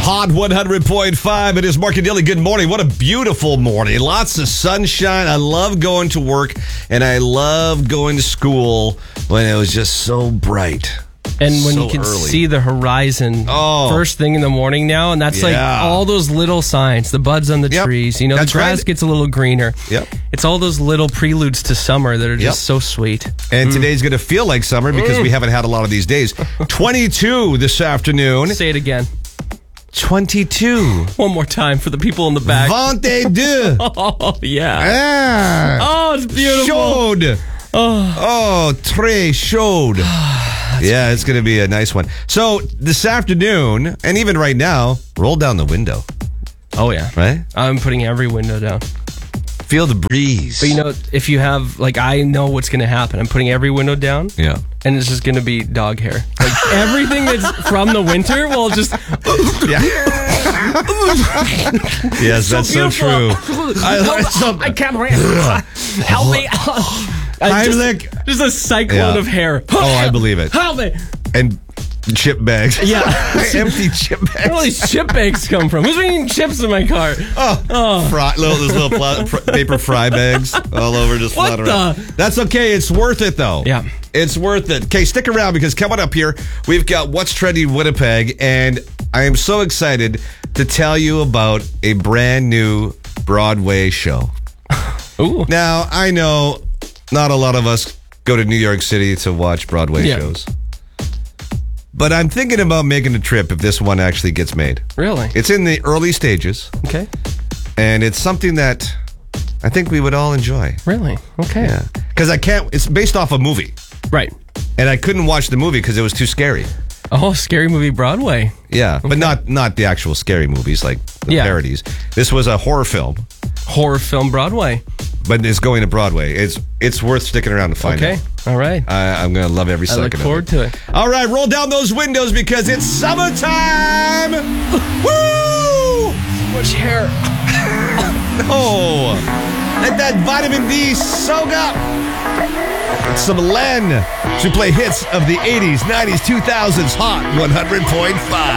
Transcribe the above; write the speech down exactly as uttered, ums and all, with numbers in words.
Hot one hundred point five. It is Mark and Dilly. Good morning. What a beautiful morning. Lots of sunshine. I love going to work, and I love going to school when it was just so bright. And when so you can early. see the horizon Oh. first thing in the morning now, and that's Yeah. like all those little signs, the buds on the Yep. trees, you know, That's the grass right. gets a little greener. Yep. It's all those little preludes to summer that are just Yep. so sweet. And today's going to feel like summer because we haven't had a lot of these days. twenty-two this afternoon. Say it again. twenty-two. One more time for the people in the back. vingt-deux. Oh, yeah. Ah. Oh, it's beautiful. Chaude. Oh, Oh, très chaude. Yeah, it's going to be a nice one. So this afternoon, and even right now, roll down the window, oh yeah. right? I'm putting every window down. Feel the breeze. But you know, if you have, like, I know what's going to happen. I'm putting every window down. Yeah. And it's just going to be dog hair. Like, everything that's from the winter will just... Yeah. Yes, that's so beautiful. true. I, so, I can't breathe. Help me. I just, Heimlich. just a cyclone Yeah. of hair. Oh, I believe it. Help me. And chip bags. Yeah. Empty chip Where do all bags. these chip bags come from? Who's bringing chips in my car? Oh, Oh. Fry, little, those little pla- fr- paper fry bags all over, just What flat around. the- That's okay. It's worth it, though. Yeah. It's worth it. Okay, stick around because coming up here, we've got What's Trending Winnipeg, and I am so excited to tell you about a brand new Broadway show. Ooh. Now, I know not a lot of us go to New York City to watch Broadway Yeah. shows, but I'm thinking about making a trip if this one actually gets made. Really? It's in the early stages, Okay. and it's something that I think we would all enjoy. Really? Okay. Yeah, because I can't. It's based off a movie, Right. and I couldn't watch the movie because it was too scary. Oh, Scary Movie Broadway. Yeah, but not not the actual scary movies like the Yeah. parodies. This was a horror film, Horror film Broadway. but it's going to Broadway. It's it's worth sticking around to find Okay. out. All right. I, I'm going to love every I second look of forward it. to it. All right, roll down those windows because it's summertime. Woo! Much hair. Oh, let that vitamin D soak up. It's some Len to play hits of the eighties, nineties, two thousands, Hot one hundred point five.